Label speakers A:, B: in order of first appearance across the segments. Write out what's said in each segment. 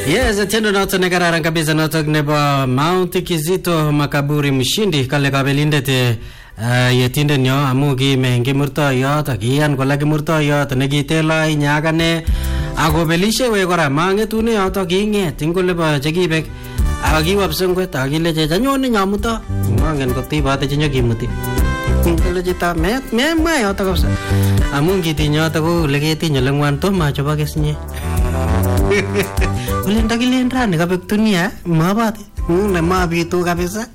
A: Yes, tendo noto ne kararan kabisa noto nebo Mount Kizito Makaburi mshindi kale kabelindet yetinde nyo amu kimenge murtoyot akiyan kola kimurtoyot nekitelo inyagane akobelishe we kora mangetune yoto kinget ingole ba chekibek akiwapsengwet akileje anyone nyamuto mangen kotibate chenyo kimuti kole jita me yoto kabisa amu kitinyoto ko legetinyo lengwan to machoba kesnye Ulinda kilendra ni kabek dunia mabati na mabitu kabisa.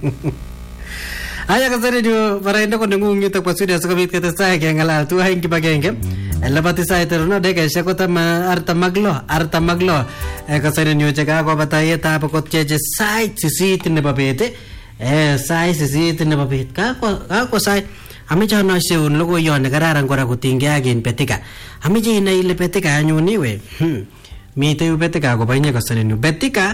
A: Aya kasari ndio paraenda ko ngungita kwa studio sakabit ketesa kengalal tu haing kibagenge. Elabati sa iterno de kesha ko tama arta maglo kasari ndio jaga ko bataye ta ko cheje site sisit ne babete site sisit ne babet ka ko site Amicha na seun logo yon kararan kora kutinge agin petika. Amicha ina ile petika anyuni we. Mite betika ko bainya kasalenu betika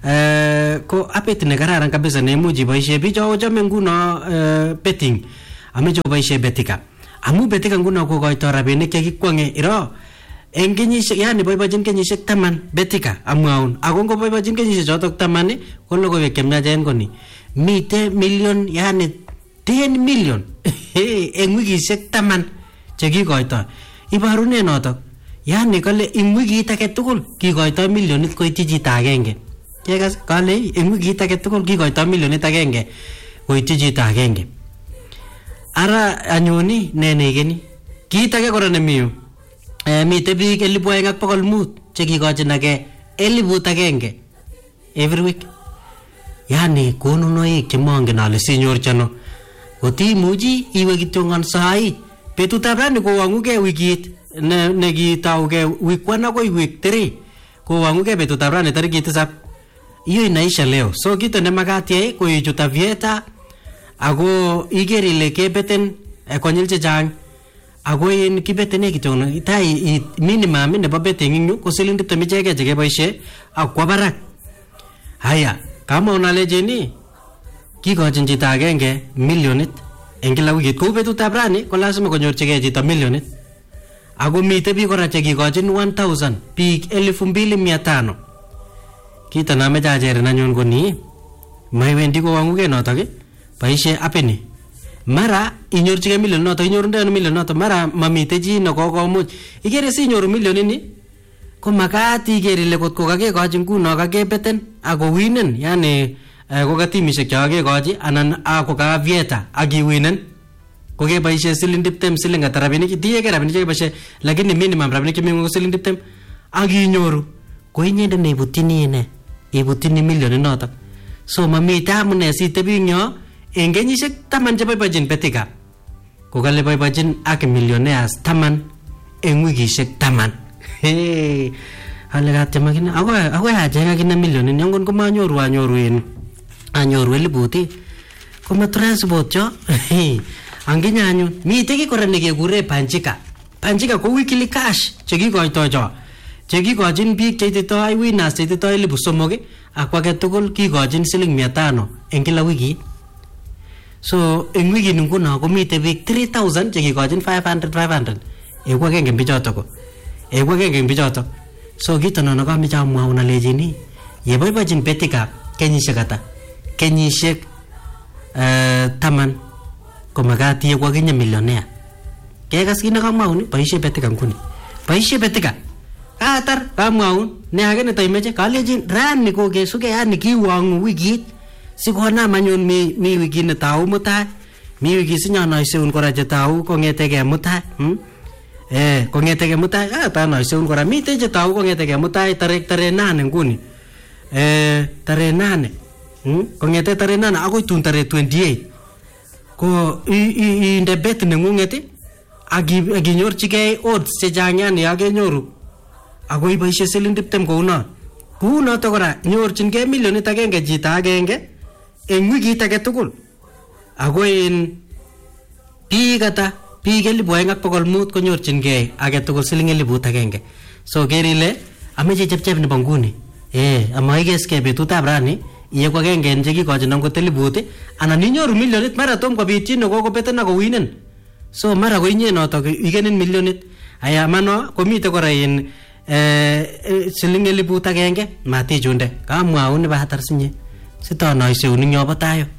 A: ko apet ne kararan kabisa ne muji baishe bicho chame nguno betting amecho baishe betika amu betika nguno ko koito rabinik chekikwange iro en kenyisiek yani boibojin kenyisiek 10 betika amwaun ako ngo boibojin kenyisiek chotok 10 ko logoiwek chemyachen koni mite million yani 10 million en wikisiek 10 chekikoito ibarune notok Yani kale ing wikit age tugul kikoito milionit koityi chito agenge. Kekas kale ing wikit age tugul kikoito milionit agenge koityi chito agenge. Ara anyoni nenegeni. Kit age kora nemiyu. Mite biik 2500 chekikochin age 1000 every week. Yani konunoik chemongen ale sinyorchano. Kotimuchi iwe kityo ngan sai. Betutab rani kowanguge wikit nekitauge week 1 akoi week 3 kowanguge betutab rani tarikit 7 hiyo inaisha leo. So kitu nemakat yai ko ichut avieta ako iker ile kebeten konyil chechang ako in kibetene kityo tai minimum nebo betting yu ko siling 20 ichege chekeboishe akwa barak. Haya kama unalejeni kikochin chito agenge milionit en kila wikit ko betutab rani ko lazima konyorchige chito milionit. Ako mite biik kora chekikochin 1000 biik 2500 kita nameche ajeren anyun koni maiwendi kowanguge notok boishe apini mara inyorchige milion notok inyorunde milion notok mara mamite chi nekokomuch ikere sinyoru milionit ni ko makat iker ile kotko kakekochin kuno kakebeten ako winen yani ko katimishek chakakekochi anan ako ka vieta akiwinen koke baishe siling 20 siling ata rabinik diege rabinik chekeboishe lakini minimum rabinik chemi ko siling 20 akinyoru ko inyende neibutini ine ibutini milionit notok. So mamite amune sitebi nyo en kenyisiek 10 cheboibochin betika ko kale boibochin ak millionaires 10 en wikisiek 10. Ale katyamagina ako ajenga kina milionit nyon ko manyoru anyoru elibuti ko matransport yo Anginya anyun mite ki kora nekekure panchika ko weekly cash chekikoito cho chekikochin biik cheititoi winners cheititoi 3,000 ak age tugul kikochin siling 500 en kila wiki. So en wiki nguno komite biik 3000 chekikochin 500 eko agenge bichoto. So kito nono kameche amwaun alejini yeboibochin betika kenyisiek ata kenyisiek 10 komakat iye kwa kinye millionaire. Kekas kina kamwaun boishe betika nguni. Boishe betika. Atar kamwaun ne age ne taimeche kalejin rani ko kesuke yani kiwangu wikit sikonam anyun mi wikit ne tau mutai. Mi wikit sinyanoiseun kora che tau kongetege mutai. Kongetege mutai tanoiseun kora mite che tau kongetege mutai tarehe 8 nguni. Tarehe 8. Kongete tarehe 8 akoi tun tarehe 28. Ko inde bet nengunget akinyorchigei odds chechang yani akenyoru ako iboishe siling 20 kounoto kora nyorchingei milionit agenge chito agenge en wikit age tugul ako in biik ata biik 2500 konyorchingei age tugul siling 1000. So kerile ameche chepchep nebo nguni amaikeskei betutab rani iye kwa genge nje kikochin angot 1000 anan inyoru milionit mara tom kobit chino kokobeten ako winen. So mara ko inye notok igenin milionit aya mano komite kora in siling 1,000 matichunde kamwaun nebo hatar sinye sitonoiseuning yobo tayo